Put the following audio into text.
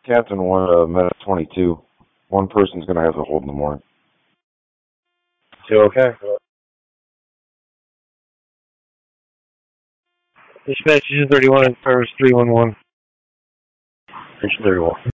Captain 1, Meta 22. One person's going to have to hold in the morning. You okay? Dispatch 31 and service 311. 31.